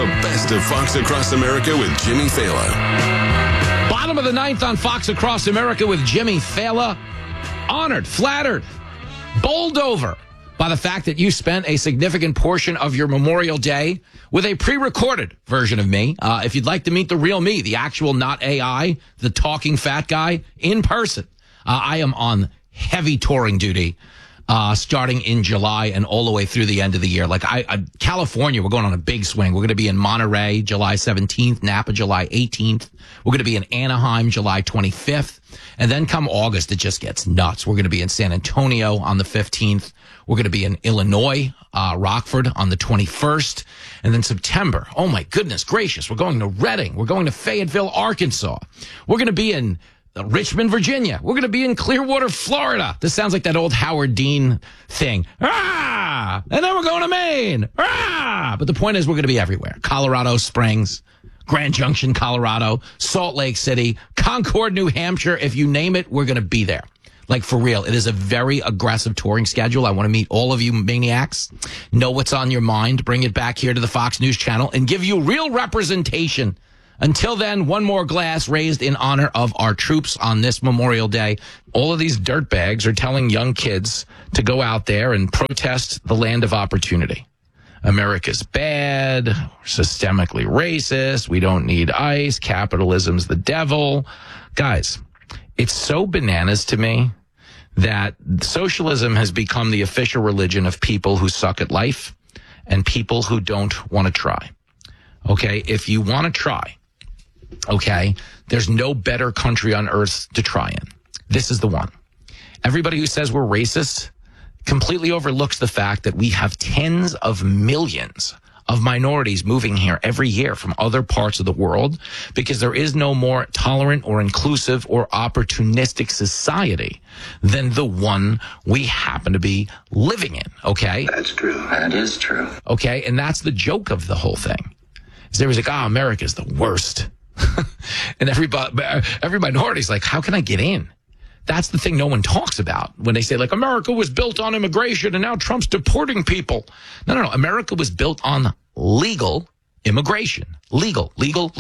the best of Fox Across America with Jimmy Fallon. Bottom of the ninth on Fox Across America with Jimmy Fallon. Honored, flattered, bowled over by the fact that you spent a significant portion of your Memorial Day with a pre-recorded version of me. If you'd like to meet the real me, the actual not AI, the talking fat guy, in person, I am on heavy touring duty starting in July and all the way through the end of the year. Like California, we're going on a big swing. We're going to be in Monterey, July 17th, Napa, July 18th. We're going to be in Anaheim, July 25th. And then come August, it just gets nuts. We're going to be in San Antonio on the 15th. We're going to be in Illinois, Rockford on the 21st. And then September, oh my goodness gracious, we're going to Reading. We're going to Fayetteville, Arkansas. We're going to be in Richmond, Virginia. We're going to be in Clearwater, Florida. This sounds like that old Howard Dean thing. Ah! And then we're going to Maine. Ah! But the point is we're going to be everywhere. Colorado Springs, Grand Junction, Colorado, Salt Lake City, Concord, New Hampshire. If you name it, we're going to be there. Like, for real, it is a very aggressive touring schedule. I want to meet all of you maniacs, know what's on your mind, bring it back here to the Fox News Channel, and give you real representation. Until then, one more glass raised in honor of our troops on this Memorial Day. All of these dirtbags are telling young kids to go out there and protest the land of opportunity. America's bad, systemically racist, we don't need ICE, capitalism's the devil. Guys, it's so bananas to me that socialism has become the official religion of people who suck at life and people who don't want to try. Okay, if you want to try, okay, there's no better country on earth to try in. This is the one. Everybody who says we're racist completely overlooks the fact that we have tens of millions of minorities moving here every year from other parts of the world because there is no more tolerant or inclusive or opportunistic society than the one we happen to be living in, okay? That's true. That is true. Okay, and that's the joke of the whole thing. Is there was like, America's the worst. And every minority's like, how can I get in? That's the thing no one talks about when they say, like, America was built on immigration and now Trump's deporting people. No. America was built on legal immigration. Legal.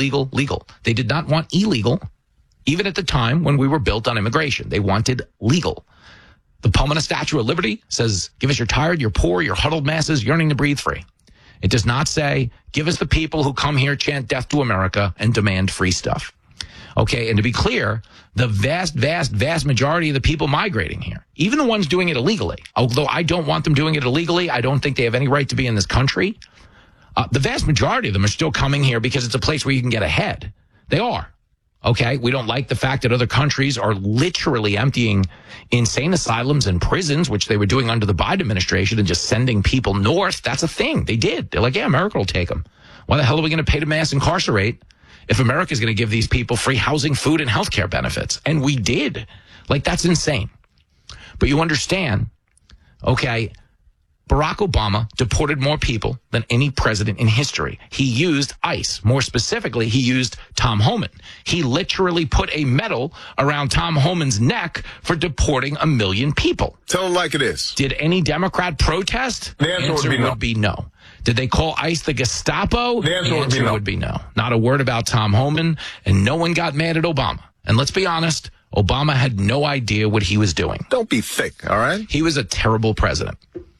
They did not want illegal, even at the time when we were built on immigration. They wanted legal. The poem on the Statue of Liberty says, give us your tired, your poor, your huddled masses yearning to breathe free. It does not say, give us the people who come here, chant death to America, and demand free stuff. Okay, and to be clear, the vast majority of the people migrating here, even the ones doing it illegally, although I don't want them doing it illegally, I don't think they have any right to be in this country, the vast majority of them are still coming here because it's a place where you can get ahead. They are. Okay, we don't like the fact that other countries are literally emptying insane asylums and prisons, which they were doing under the Biden administration, and just sending people north. That's a thing. They did. They're like, yeah, America will take them. Why the hell are we going to pay to mass incarcerate if America is going to give these people free housing, food, and healthcare benefits? And we did. Like, that's insane. But you understand, okay, Barack Obama deported more people than any president in history. He used ICE. More specifically, he used Tom Homan. He literally put a medal around Tom Homan's neck for deporting 1 million people. Tell him like it is. Did any Democrat protest? The answer would be no. Did they call ICE the Gestapo? The answer would be no. Not a word about Tom Homan, and no one got mad at Obama. And let's be honest, Obama had no idea what he was doing. Don't be thick, all right? He was a terrible president.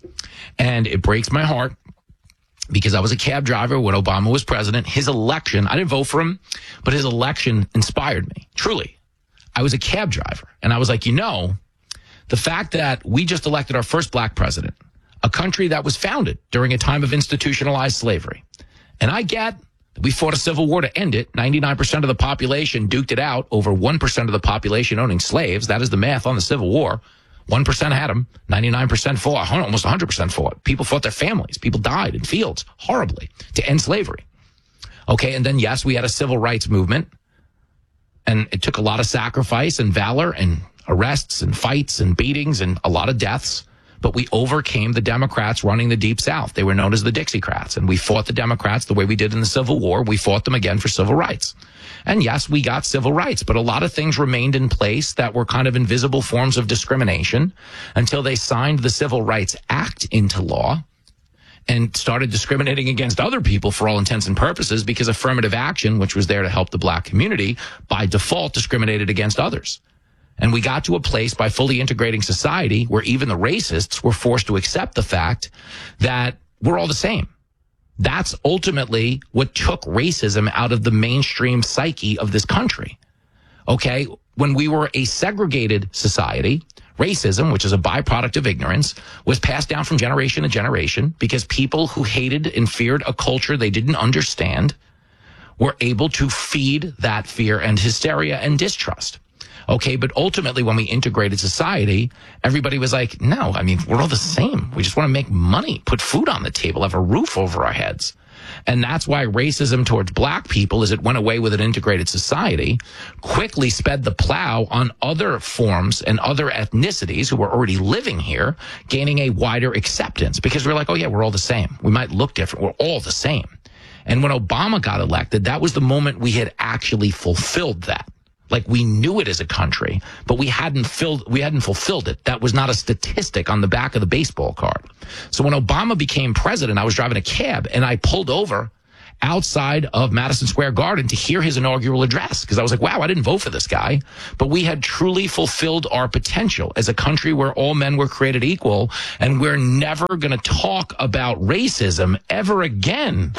And it breaks my heart because I was a cab driver when Obama was president. His election, I didn't vote for him, but his election inspired me. Truly. I was a cab driver. And I was like, the fact that we just elected our first black president, a country that was founded during a time of institutionalized slavery. And I get that we fought a civil war to end it. 99% of the population duked it out over 1% of the population owning slaves. That is the math on the Civil War. 1% had them, 99% fought, almost 100% fought. People fought their families. People died in fields horribly to end slavery. Okay, and then, yes, we had a civil rights movement, and it took a lot of sacrifice and valor and arrests and fights and beatings and a lot of deaths, but we overcame the Democrats running the Deep South. They were known as the Dixiecrats, and we fought the Democrats the way we did in the Civil War. We fought them again for civil rights. And yes, we got civil rights, but a lot of things remained in place that were kind of invisible forms of discrimination until they signed the Civil Rights Act into law. and started discriminating against other people for all intents and purposes, because affirmative action, which was there to help the black community, by default discriminated against others. And we got to a place by fully integrating society where even the racists were forced to accept the fact that we're all the same. That's ultimately what took racism out of the mainstream psyche of this country. Okay, when we were a segregated society, racism, which is a byproduct of ignorance, was passed down from generation to generation because people who hated and feared a culture they didn't understand were able to feed that fear and hysteria and distrust. Okay, but ultimately when we integrated society, everybody was like, no, I mean, we're all the same. We just want to make money, put food on the table, have a roof over our heads. And that's why racism towards black people, as it went away with an integrated society, quickly sped the plow on other forms and other ethnicities who were already living here, gaining a wider acceptance because we're like, oh yeah, we're all the same. We might look different. We're all the same. And when Obama got elected, that was the moment we had actually fulfilled that. Like, we knew it as a country, but we hadn't fulfilled it. That was not a statistic on the back of the baseball card. So when Obama became president, I was driving a cab and I pulled over outside of Madison Square Garden to hear his inaugural address because I was like, wow, I didn't vote for this guy. But we had truly fulfilled our potential as a country where all men were created equal, and we're never going to talk about racism ever again.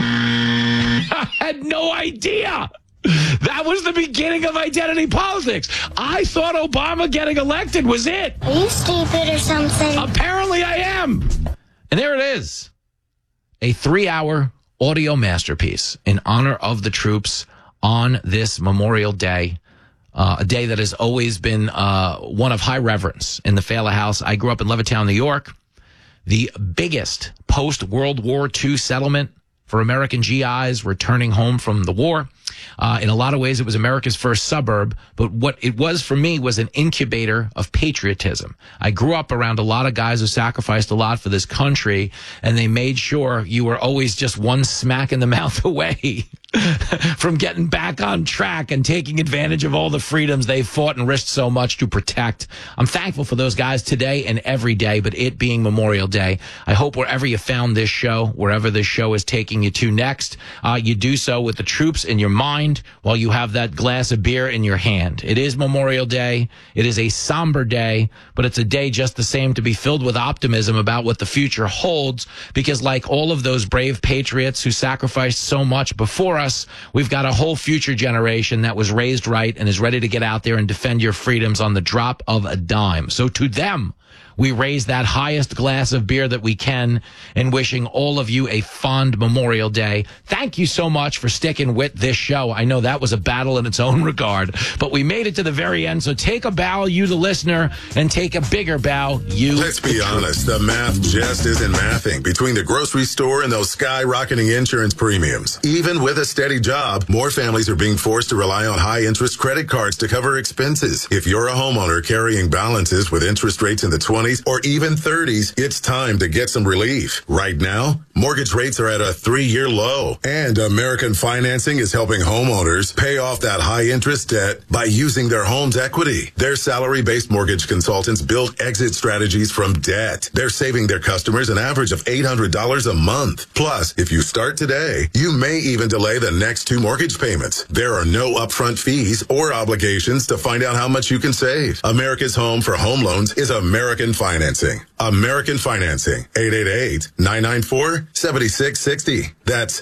I had no idea. That was the beginning of identity politics. I thought Obama getting elected was it. Are you stupid or something? Apparently I am. And there it is. A 3-hour audio masterpiece in honor of the troops on this Memorial Day, a day that has always been one of high reverence in the Fela House. I grew up in Levittown, New York, the biggest post-World War II settlement for American GIs returning home from the war. In a lot of ways, it was America's first suburb, but what it was for me was an incubator of patriotism. I grew up around a lot of guys who sacrificed a lot for this country, and they made sure you were always just one smack in the mouth away from getting back on track and taking advantage of all the freedoms they fought and risked so much to protect. I'm thankful for those guys today and every day, but it being Memorial Day, I hope wherever you found this show, wherever this show is taking you to next, you do so with the troops in your mind while you have that glass of beer in your hand. It is Memorial Day. It is a somber day, but it's a day just the same to be filled with optimism about what the future holds, because like all of those brave patriots who sacrificed so much before us, we've got a whole future generation that was raised right and is ready to get out there and defend your freedoms on the drop of a dime. So to them, we raise that highest glass of beer that we can, and wishing all of you a fond Memorial Day. Thank you so much for sticking with this show. I know that was a battle in its own regard, but we made it to the very end. So take a bow, you the listener, and take a bigger bow, you. Let's be honest, the math just isn't mathing between the grocery store and those skyrocketing insurance premiums. Even with a steady job, more families are being forced to rely on high-interest credit cards to cover expenses. If you're a homeowner carrying balances with interest rates in the 20s or even 30s, it's time to get some relief. Right now, mortgage rates are at a 3-year low, and American Financing is helping homeowners pay off that high-interest debt by using their home's equity. Their salary-based mortgage consultants build exit strategies from debt. They're saving their customers an average of $800 a month. Plus, if you start today, you may even delay the next 2 mortgage payments. There are no upfront fees or obligations to find out how much you can save. America's home for home loans is American Financing. American Financing. 888-994-7660. That's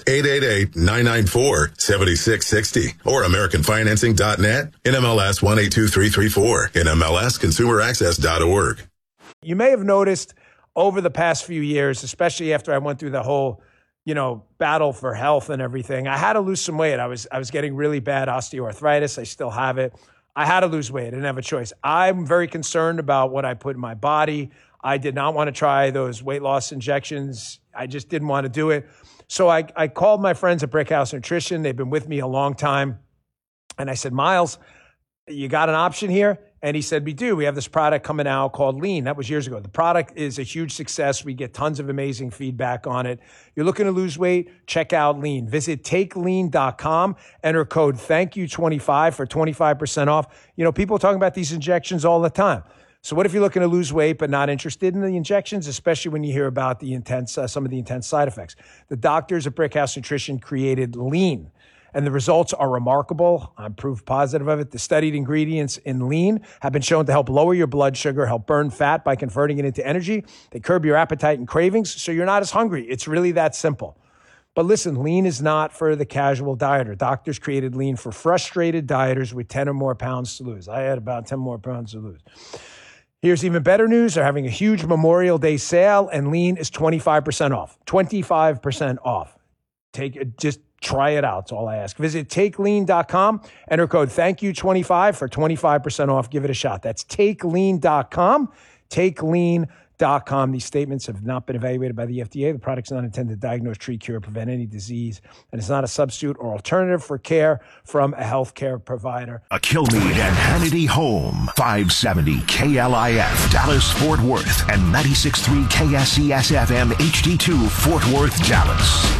888-994-7660. Or AmericanFinancing.net. NMLS 182334. NMLSConsumerAccess.org. You may have noticed over the past few years, especially after I went through the whole, battle for health and everything, I had to lose some weight. I was getting really bad osteoarthritis. I still have it. I had to lose weight. I didn't have a choice. I'm very concerned about what I put in my body. I did not want to try those weight loss injections. I just didn't want to do it. So I called my friends at Brickhouse Nutrition. They've been with me a long time. And I said, Miles, you got an option here? And he said, we do. We have this product coming out called Lean. That was years ago. The product is a huge success. We get tons of amazing feedback on it. You're looking to lose weight? Check out Lean. Visit takelean.com. Enter code THANKYOU25 for 25% off. People are talking about these injections all the time. So what if you're looking to lose weight but not interested in the injections, especially when you hear about the intense, some of the intense side effects? The doctors at Brickhouse Nutrition created Lean, and the results are remarkable. I'm proof positive of it. The studied ingredients in Lean have been shown to help lower your blood sugar, help burn fat by converting it into energy. They curb your appetite and cravings, so you're not as hungry. It's really that simple. But listen, Lean is not for the casual dieter. Doctors created Lean for frustrated dieters with 10 or more pounds to lose. I had about 10 more pounds to lose. Here's even better news. They're having a huge Memorial Day sale, and Lean is 25% off. 25% off. Just try it out. That's all I ask. Visit takelean.com. Enter code THANKYOU25 for 25% off. Give it a shot. That's takelean.com. Takelean.com. These statements have not been evaluated by the FDA. The product's not intended to diagnose, treat, cure, or prevent any disease, and it's not a substitute or alternative for care from a healthcare provider. A Kilmeade and Hannity home. 570 KLIF, Dallas, Fort Worth, and 96.3 KSCS FM HD2, Fort Worth, Dallas.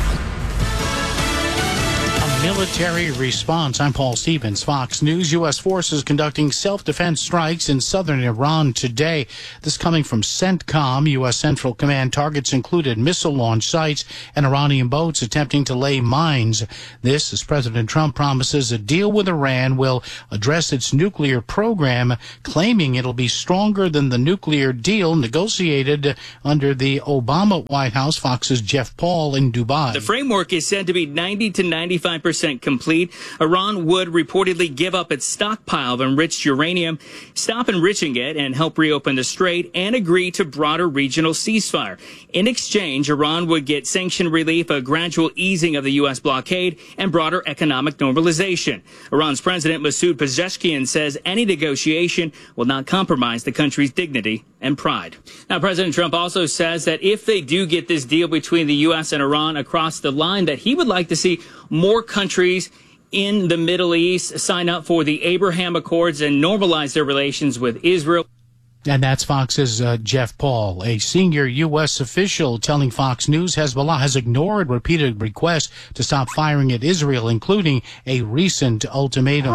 Military response. I'm Paul Stevens, Fox News. U.S. forces conducting self-defense strikes in southern Iran today. This coming from CENTCOM. U.S. Central Command targets included missile launch sites and Iranian boats attempting to lay mines. This as President Trump promises a deal with Iran will address its nuclear program, claiming it'll be stronger than the nuclear deal negotiated under the Obama White House. Fox's Jeff Paul in Dubai. The framework is said to be 90 to 95% complete. Iran would reportedly give up its stockpile of enriched uranium, stop enriching it, and help reopen the strait, and agree to broader regional ceasefire. In exchange, Iran would get sanction relief, a gradual easing of the U.S. blockade, and broader economic normalization. Iran's President Masoud Pezeshkian says any negotiation will not compromise the country's dignity and pride. Now, President Trump also says that if they do get this deal between the U.S. and Iran across the line, that he would like to see more countries in the Middle East sign up for the Abraham Accords and normalize their relations with Israel. And that's Fox's Jeff Paul, a senior U.S. official telling Fox News Hezbollah has ignored repeated requests to stop firing at Israel, including a recent ultimatum.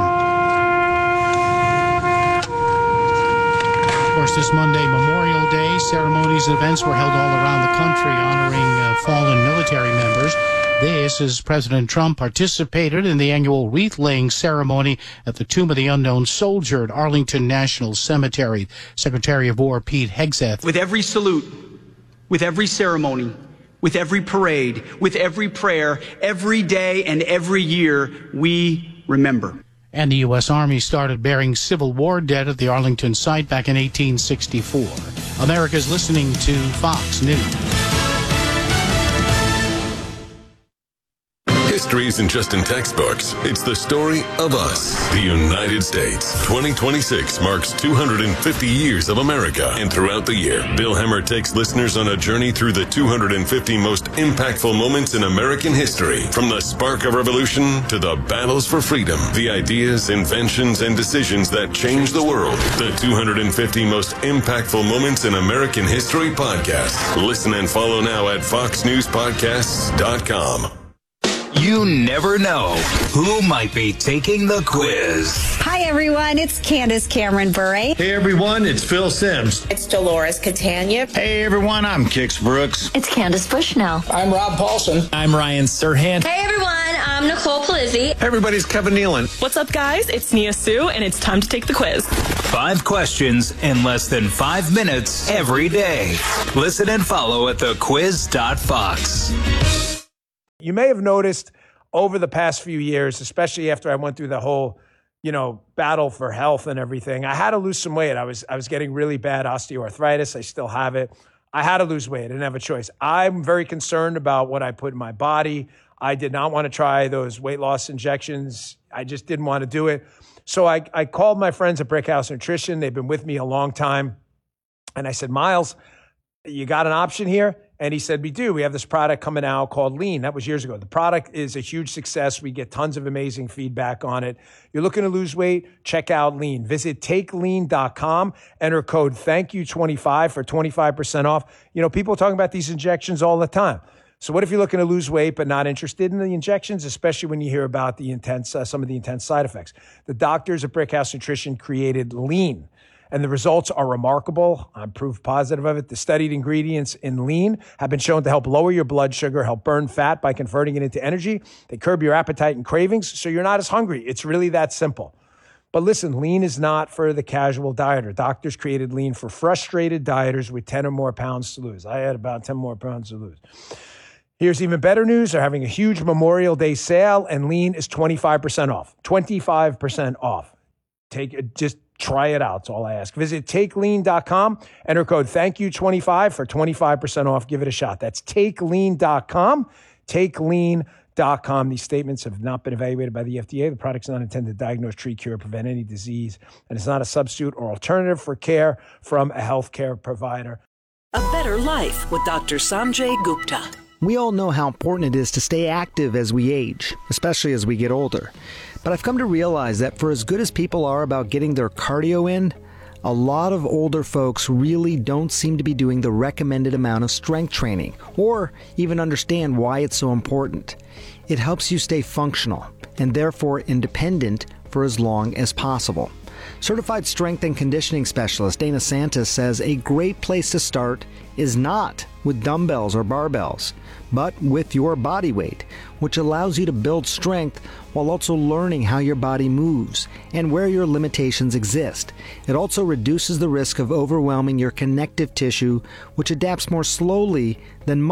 Of course, this Monday, Memorial Day, ceremonies and events were held all around the country honoring fallen military members. This as President Trump participated in the annual wreath-laying ceremony at the Tomb of the Unknown Soldier at Arlington National Cemetery. Secretary of War Pete Hegseth. With every salute, with every ceremony, with every parade, with every prayer, every day and every year, we remember. And the U.S. Army started burying Civil War dead at the Arlington site back in 1864. America's listening to Fox News. History isn't just in textbooks. It's the story of us, the United States. 2026 marks 250 years of America. And throughout the year, Bill Hemmer takes listeners on a journey through the 250 most impactful moments in American history. From the spark of revolution to the battles for freedom, the ideas, inventions, and decisions that changed the world. The 250 most impactful moments in American history podcast. Listen and follow now at foxnewspodcasts.com. You never know who might be taking the quiz. Hi, everyone. It's Candace Cameron Bure. Hey, everyone. It's Phil Sims. It's Dolores Catania. Hey, everyone. I'm Kix Brooks. It's Candace Bushnell. I'm Rob Paulson. I'm Ryan Serhant. Hey, everyone. I'm Nicole Polizzi. Hey, everybody's Kevin Nealon. What's up, guys? It's Nia Sue, and it's time to take the quiz. 5 questions in less than 5 minutes every day. Listen and follow at thequiz.fox. You may have noticed over the past few years, especially after I went through the whole, battle for health and everything, I had to lose some weight. I was getting really bad osteoarthritis. I still have it. I had to lose weight. I didn't have a choice. I'm very concerned about what I put in my body. I did not want to try those weight loss injections. I just didn't want to do it. So I called my friends at Brickhouse Nutrition. They've been with me a long time. And I said, Miles, you got an option here? And he said, we do. We have this product coming out called Lean. That was years ago. The product is a huge success. We get tons of amazing feedback on it. You're looking to lose weight? Check out Lean. Visit takelean.com. Enter code THANKYOU25 for 25% off. People are talking about these injections all the time. So what if you're looking to lose weight but not interested in the injections, especially when you hear about the intense, some of the intense side effects? The doctors at Brickhouse Nutrition created Lean. and the results are remarkable. I'm proof positive of it. The studied ingredients in Lean have been shown to help lower your blood sugar, help burn fat by converting it into energy. They curb your appetite and cravings, so you're not as hungry. It's really that simple. But listen, Lean is not for the casual dieter. Doctors created Lean for frustrated dieters with 10 or more pounds to lose. I had about 10 more pounds to lose. Here's even better news. They're having a huge Memorial Day sale, and Lean is 25% off. 25% off. Just try it out. That's all I ask. Visit TakeLean.com. Enter code ThankYou25 for 25% off. Give it a shot. That's TakeLean.com. TakeLean.com. These statements have not been evaluated by the FDA. The product's not intended to diagnose, treat, cure, prevent any disease, and it's not a substitute or alternative for care from a healthcare provider. A better life with Dr. Sanjay Gupta. We all know how important it is to stay active as we age, especially as we get older. But I've come to realize that for as good as people are about getting their cardio in, a lot of older folks really don't seem to be doing the recommended amount of strength training, or even understand why it's so important. It helps you stay functional, and therefore independent for as long as possible. Certified strength and conditioning specialist Dana Santis says a great place to start is not with dumbbells or barbells, but with your body weight, which allows you to build strength while also learning how your body moves and where your limitations exist. It also reduces the risk of overwhelming your connective tissue, which adapts more slowly than